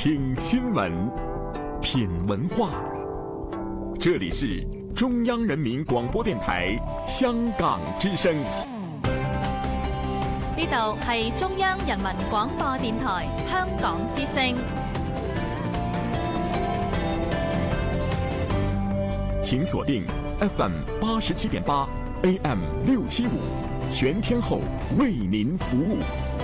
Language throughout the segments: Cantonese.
听新闻，品文化。这里是中央人民广播電台香港之聲。 呢度係中央人民廣播電台香港之聲。 請鎖定 FM 87.8 AM 675，全天候為您服務。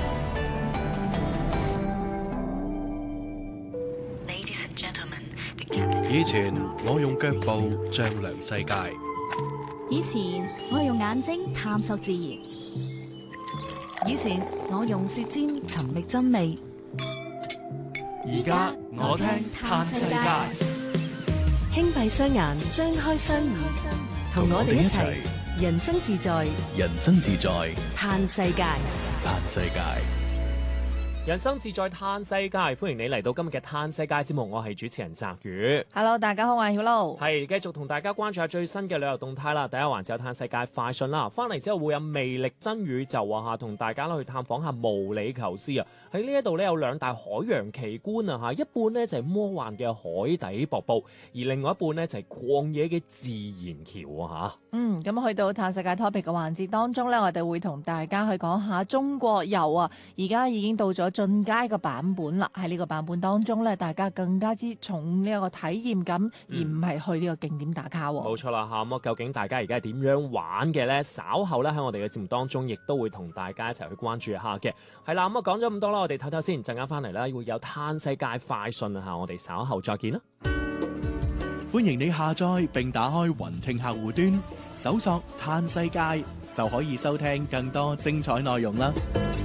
以前我用腳步丈量世界， 以前我用眼睛探索自然， 以前我用舌尖尋覓真味， 而家我聽嘆世界。 輕閉雙眼，張開雙耳，同我哋一齊人生自在， 人生自在嘆世界， 嘆世界。 人生自在嘆世界，歡迎你嚟到今日嘅嘆世界節目，我係主持人澤宇。 Hello， 大家好，我係曉露。 係繼續同大家關注下最新嘅旅遊動態啦。第一環節有嘆世界快訊啦，翻嚟之後會有魅力真宇宙啊，同大家去探訪下毛里求斯啊。喺呢一度咧有兩大海洋奇觀啊，一半呢就係魔幻嘅海底瀑布，而另外一半呢就係曠野嘅自然橋啊。 咁去到嘆世界 topic 嘅環節當中呢，我哋會同大家去講下中國遊啊。而家已經到咗進階嘅版本啦，喺呢個版本當中呢，大家更加之重呢一個體驗感，而唔係去呢個景點打卡。 冇錯啦嚇，咁究竟大家而家係點樣玩嘅呢？稍後咧喺我哋嘅節目當中，亦都會同大家一齊去關注一下嘅。係啦，咁啊講咗咁多啦，我哋唞唞先，陣間翻嚟咧會有嘆世界快訊啊嚇，我哋稍後再見啦。 歡迎你下載並打開雲聽客戶端，搜索嘆世界就可以收聽更多精彩內容啦。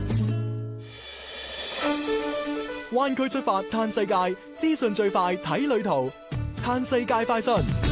灣區出發嘆世界，資訊最快睇旅途，嘆世界快訊。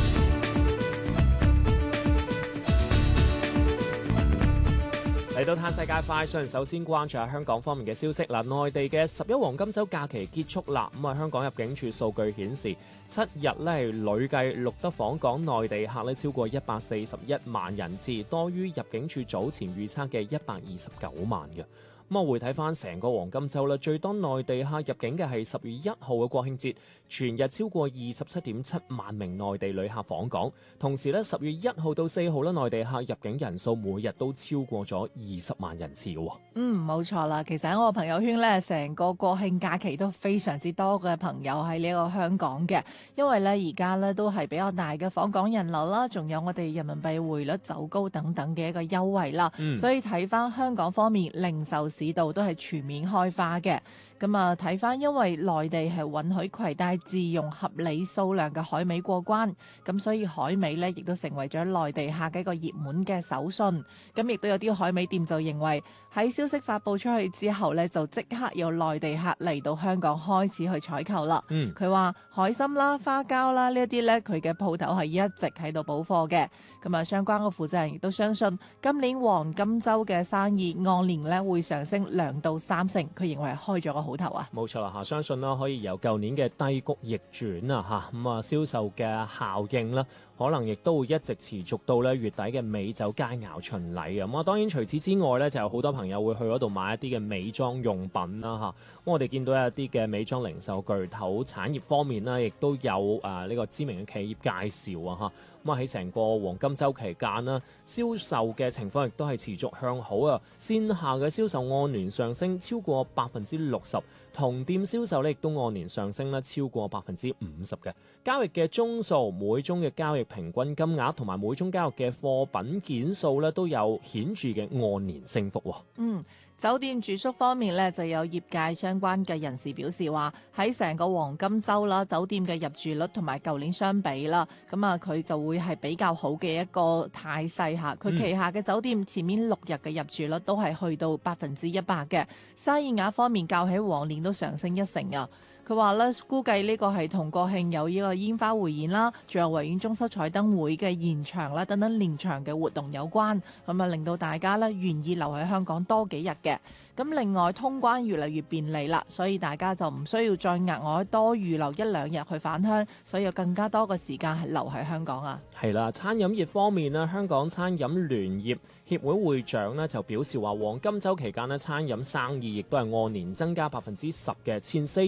嚟到嘆世界快訊，首先關注下香港方面嘅消息啦。內地嘅11黃金週假期結束啦，香港入境處數據顯示，7日咧累計錄得訪港內地客咧超過141萬人次，多於入境處早前預測嘅129萬嘅。咁我會睇翻成個黃金週啦，最多內地客入境嘅係10月1號嘅國慶節，全日超過27.7萬名內地旅客訪港。同時咧，10月1號到4號咧，內地客入境人數每日都超過咗20萬人次喎。 冇錯啦。其實喺我朋友圈咧，成個國慶假期都非常之多嘅朋友喺呢個香港嘅，因為咧而家咧都係比較大嘅訪港人流啦，仲有我哋人民幣匯率走高等等嘅一個優惠啦。所以睇翻香港方面零售市道都係全面開花嘅。咁啊，睇翻因為內地係允許攜帶自用合理數量嘅海味過關，咁所以海味呢亦都成為咗內地客嘅一個熱門嘅手信。咁亦都有啲海味店就認為喺消息發布出去之後呢，就即刻有內地客嚟到香港開始去採購啦。佢話海參啦、花膠啦呢一啲呢，佢嘅鋪頭係一直喺度補貨嘅。咁啊，相關嘅負責人亦都相信今年黃金週嘅生意按年呢會上升2到3成。佢認為係開咗個好頭啊！ 冇錯啦嚇，相信啦可以由舊年嘅低谷逆轉啊嚇，咁啊銷售嘅效應啦，可能亦都會一直持續到咧月底嘅美酒佳肴巡禮啊！咁啊當然除此之外咧，就有好多朋友會去嗰度買一啲嘅美妝用品啦嚇。咁我哋見到有一啲嘅美妝零售巨頭產業方面啦，亦都有呢個知名嘅企業介紹啊嚇。咁啊喺成個黃金週期間啦，銷售嘅情況亦都係持續向好啊！線下嘅銷售按年上升超過60%，同店銷售咧亦都按年上升咧超過50%嘅。交易嘅宗數、每宗嘅交易平均金額同埋每宗交易嘅貨品件數咧都有顯著嘅按年升幅。 酒店住宿方面呢，就有業界相關嘅人士表示話，喺成個黃金週啦，酒店嘅入住率同埋舊年相比啦，咁啊佢就會係比較好嘅一個態勢下。佢旗下嘅酒店前面6日嘅入住率都係去到100%嘅，生意額方面較起往年都上升1成啊。佢話咧，估計呢個係同國慶有呢個煙花匯演啦，仲有維園中秋彩燈會嘅延長啦等等連場嘅活動有關，咁啊令到大家咧願意留喺香港多幾日嘅。咁另外通關越嚟越便利啦，所以大家就唔需要再額外多預留1-2日去返鄉，所以有更加多嘅時間係留喺香港啊。 係啦，餐飲業方面咧，香港餐飲聯業協會會長咧就表示話，黃金週期間咧餐飲生意亦都係按年增加10%嘅，前4日嘅生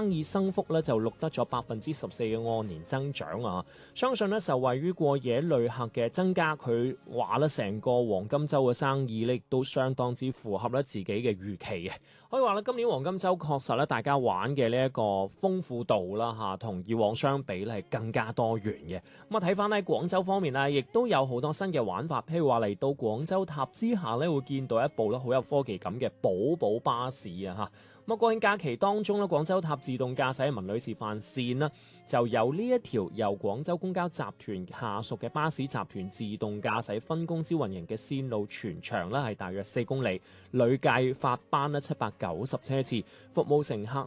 生意升幅咧就錄得咗14%嘅按年增長啊！相信咧受惠於過夜旅客嘅增加，佢話咧成個黃金週嘅生意咧亦都相當之符合咧自己嘅預期嘅。可以話咧今年黃金週確實咧大家玩嘅呢一個豐富度啦嚇，同以往相比咧係更加多元嘅。咁啊睇翻喺廣州方面啊，亦都有好多新嘅玩法，譬如話嚟到廣州塔之下咧會見到一部咧好有科技感嘅寶寶巴士啊嚇。咁啊，國慶假期當中咧，廣州塔自動駕駛文旅示範線啦，就有呢一條由廣州公交集團下屬嘅巴士集團自動駕駛分公司運營嘅線路，全長咧係大約4公里，累計發班咧790車次，服務乘客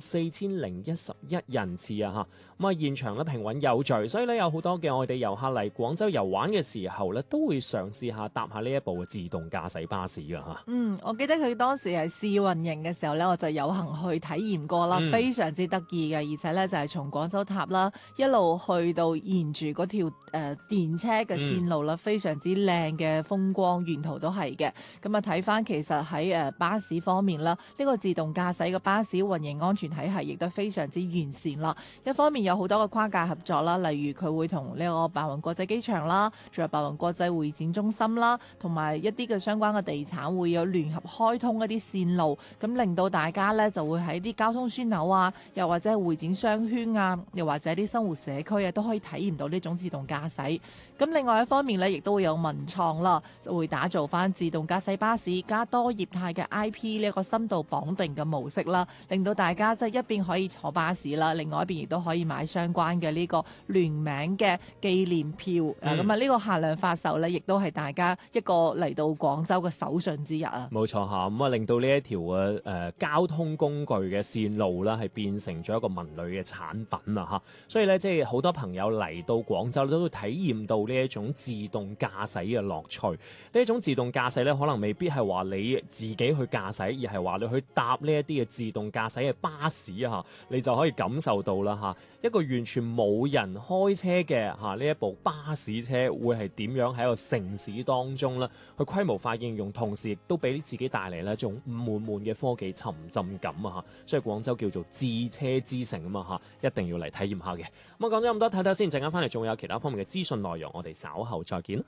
4011人次啊嚇。咁啊，現場咧平穩有序，所以咧有好多嘅外地遊客嚟廣州遊玩嘅時候咧，都會嘗試下搭下呢一部嘅自動駕駛巴士㗎嚇。 我記得佢當時係試運營嘅時候咧，我就有幸去體驗過啦，非常之得意嘅，而且咧就係從廣州塔啦一路去到沿住嗰條電車嘅線路啦，非常之靚嘅風光，沿途都係嘅。咁啊睇翻其實喺巴士方面啦，呢個自動駕駛嘅巴士運營安全體系亦都非常之完善啦。一方面有好多嘅跨界合作啦，例如佢會同呢個白雲國際機場啦，仲有白雲國際會展中心啦，同埋一啲嘅相關嘅地產會有聯合開通一啲線路，咁令到大家咧就會喺啲交通樞紐啊，又或者係會展商圈啊，又或者啲生活社區啊，都可以體驗到呢種自動駕駛。咁另外一方面咧，亦都會有文創啦，就會打造翻自動駕駛巴士加多業態嘅 IP 呢一個深度綁定嘅模式啦，令到大家即係一邊可以坐巴士啦，另外一邊亦都可以買相關嘅呢個聯名嘅紀念票。咁啊呢個限量發售咧，亦都係大家一個嚟到廣州嘅手信之一啊！ 冇錯嚇，咁啊令到呢一條嘅交通工具嘅線路啦，係變成咗一個文旅嘅產品啊嚇，所以咧即係好多朋友嚟到廣州都會體驗到呢一種自動駕駛嘅樂趣。呢一種自動駕駛咧，可能未必係話你自己去駕駛，而係話你去搭呢一啲嘅自動駕駛嘅巴士啊，你就可以感受到啦嚇，一個完全冇人開車嘅嚇呢一部巴士車會係點樣喺一個城市當中咧去規模化應用，同時亦都俾自己帶嚟呢一種滿滿嘅科技沉浸感啊嚇，所以廣州叫做智車之城啊嘛嚇，一定要嚟體驗下嘅。咁啊講咗咁多，睇睇先，陣間翻嚟仲有其他方面嘅資訊內容，我哋稍後再見啦。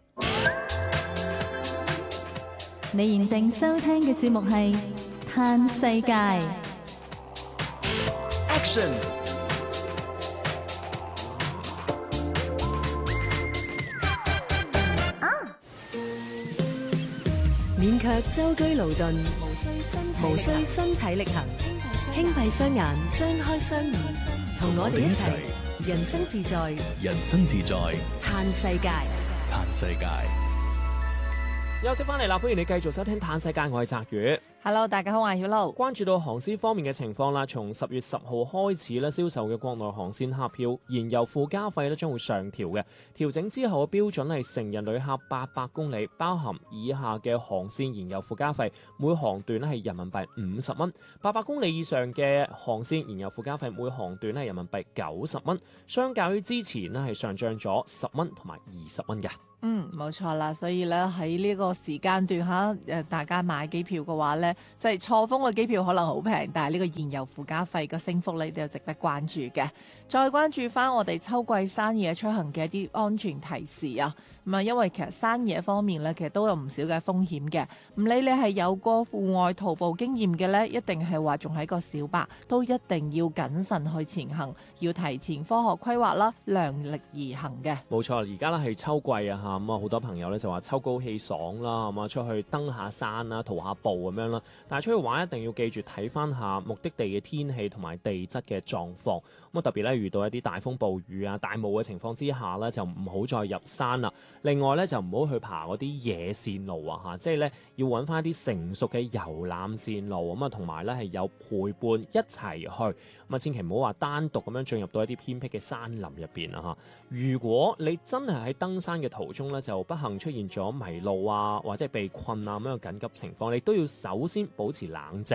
你現正收聽嘅節目係《嘆世界》。 Action！ 勉強舟車勞頓，無需身體力行，輕閉雙眼，張開雙耳，同我哋一齊人生自在， 人生自在， 嘆世界， 嘆世界。 休息翻嚟啦，歡迎你繼續收聽《嘆世界》，我係澤宇。 Hello， 大家好，我係曉露。 關注到航司方面嘅情況啦，從10月10號開始咧，銷售嘅國內航線客票燃油附加費咧將會上調嘅。調整之後嘅標準係成人旅客800公里，包含以下嘅航線燃油附加費，每航段咧係人民幣50蚊；800公里以上嘅航線燃油附加費，每航段咧係人民幣90蚊，相較於之前咧係上漲咗10蚊同埋20蚊嘅。 冇錯啦，所以咧喺呢個時間段嚇，大家買機票嘅話咧，即係錯峰嘅機票可能好平，但係呢個燃油附加費嘅升幅咧都有值得關注嘅。再關注翻我哋秋季山野出行嘅一啲安全提示啊！因為其實山野方面咧，其實都有唔少嘅風險嘅。唔理你係有過戶外徒步經驗嘅咧，一定係話仲係個小白，都一定要謹慎去前行，要提前科學規劃啦，量力而行嘅。冇錯，而家咧係秋季啊嚇，咁啊好多朋友咧就話秋高氣爽啦，咁啊出去登下山啦，徒下步咁樣啦。但係出去玩一定要記住睇翻下目的地嘅天氣同埋地質嘅狀況。咁啊特別咧遇到一啲大風暴雨啊、大霧嘅情況之下咧，就唔好再入山啦。另外咧就唔好去爬嗰啲野線路啊嚇，即係咧要揾翻啲成熟嘅遊覽線路咁啊，同埋咧係有陪伴一齊去，咁啊千祈唔好話單獨咁樣進入到一啲偏僻嘅山林入邊啊嚇。如果你真係喺登山嘅途中咧就不幸出現咗迷路啊或者係被困啊咁樣嘅緊急情況，你都要首先保持冷靜，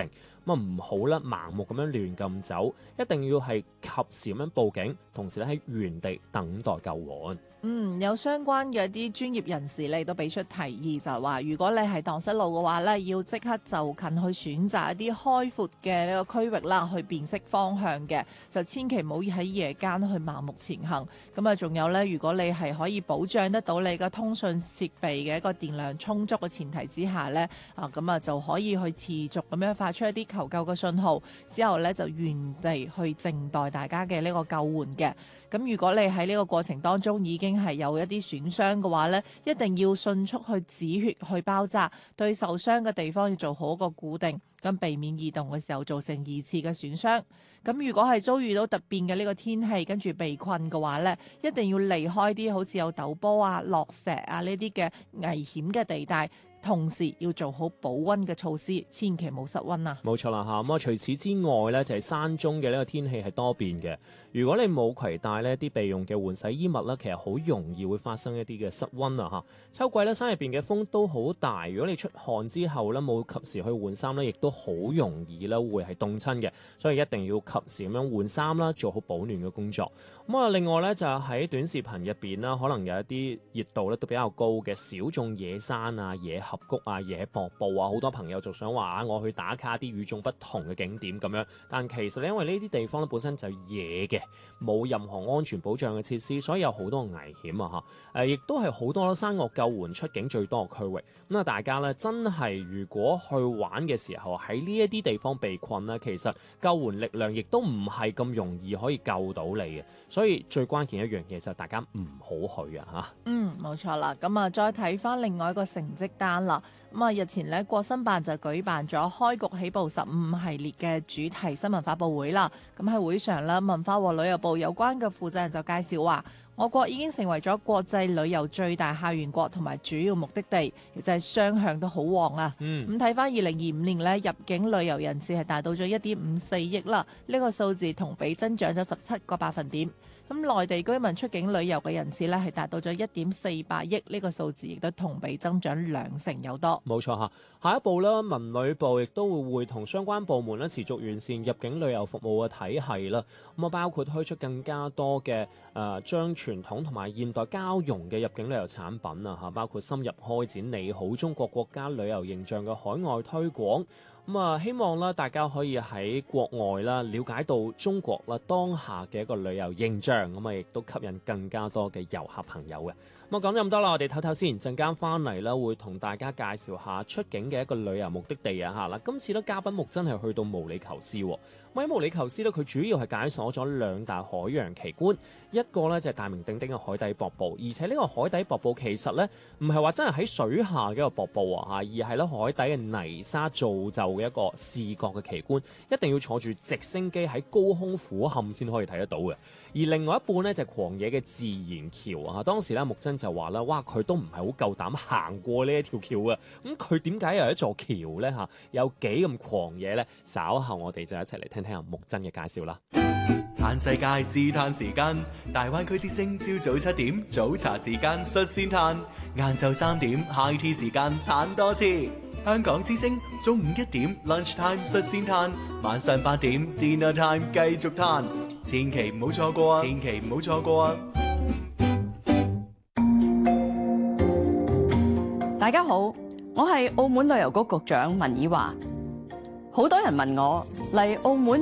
咁唔好咧盲目咁樣亂咁走，一定要係及時咁樣報警，同時咧喺原地等待救援。 有相關嘅一啲專業人士咧，都俾出提議，就係話，如果你係蕩失路嘅話咧，要即刻就近去選擇一啲開闊嘅呢個區域啦，去辨識方向嘅，就千祈唔好喺夜間去盲目前行。咁啊，仲有咧，如果你係可以保障得到你嘅通訊設備嘅一個電量充足嘅前提之下咧，咁啊就可以去持續咁樣發出一啲求救嘅信號，之後咧就原地去靜待大家嘅呢個救援嘅。咁如果你喺呢個過程當中已經係有一啲損傷嘅話呢，一定要迅速去止血去包紮，對受傷嘅地方要做好一個固定，咁避免移動嘅時候造成二次嘅損傷。咁如果係遭遇到突變嘅呢個天氣，跟住被困嘅話呢，一定要離開啲好似有陡坡啊、落石啊呢啲嘅危險嘅地帶。同時要做好保溫嘅措施，千祈冇失溫啊！ 冇錯啦嚇，咁除此之外呢，就係山中嘅呢個天氣係多變嘅。如果你冇攜帶呢啲備用嘅換洗衣物啦，其實好容易會發生一啲嘅失溫啊嚇。秋季呢，山入邊嘅風都好大，如果你出汗之後呢，冇及時去換衫呢，亦都好容易呢會係凍親嘅。所以一定要及時咁樣換衫啦，做好保暖嘅工作。咁啊，另外呢，就喺短視頻入邊啦，可能有一啲熱度呢都比較高嘅小眾野山啊、野峽谷啊、野瀑布啊，好多朋友就想話我去打卡啲與眾不同嘅景點咁樣，但其實因為呢啲地方咧本身就野嘅，冇任何安全保障嘅設施，所以有好多危險啊嚇！亦都係好多山岳救援出境最多嘅區域。咁啊，大家咧真係如果去玩嘅時候喺呢一啲地方被困咧，其實救援力量亦都唔係咁容易可以救到你嘅，所以最關鍵一樣嘢就係大家唔好去啊嚇！ 冇錯啦。咁啊，再睇翻另外一個成績單啦。咁啊，日前咧國新辦就舉辦咗開局起步15系列嘅主題新聞發佈會啦。咁喺會上咧，文化和旅遊部有關嘅負責人就介紹話，我國已經成為咗國際旅遊最大客源國同埋主要目的地，亦就係雙向都好旺啊。咁睇翻2025年咧，入境旅遊人次係達到咗1.54億啦，呢個數字同比增長咗17個百分點。咁內地居民出境旅遊嘅人次咧係達到咗1.48億，呢個數字亦都同比增長20%有多。 冇錯嚇，下一步啦，文旅部亦都會同相關部門咧持續完善入境旅遊服務嘅體系啦。咁啊，包括推出更加多嘅將傳統同埋現代交融嘅入境旅遊產品啊嚇，包括深入開展你好中國國家旅遊形象嘅海外推廣。咁啊，希望啦，大家可以喺國外啦了解到中國啦當下嘅一個旅遊形象，咁啊，亦都吸引更加多嘅遊客朋友嘅。咁啊，講咗咁多啦，我哋唞唞先，陣間翻嚟啦，會同大家介紹下出境嘅一個旅遊目的地啊嚇啦。今次咧嘉賓目真係去到毛里求斯喎。喺毛里求斯咧，佢主要係解鎖咗2大海洋奇觀，一個咧就係大名鼎鼎嘅海底瀑布，而且呢個海底瀑布其實咧唔係話真係喺水下嘅一個瀑布啊嚇，而係咧海底嘅泥沙造就嘅一個視覺嘅奇觀，一定要坐住直升機喺高空俯瞰先可以睇得到嘅。而另外一半咧就係狂野嘅自然橋啊，當時咧木真就話啦，哇佢都唔係好夠膽行過呢一條橋嘅，咁佢點解有一座橋咧嚇？有幾咁狂野咧？稍後我哋就一齊嚟聽下木真嘅介紹啦。 嘆世界自嘆時間，大灣區之聲朝早7點早茶時間率先嘆，晏晝3點 high tea 時間嘆多次。香港之聲中午1點 lunch time 率先嘆，晚上8點 dinner time 繼續嘆，千祈唔好錯過啊！千祈唔好錯過啊！ 大家好，我係澳門旅遊局局長文綺華。好多人問我嚟澳門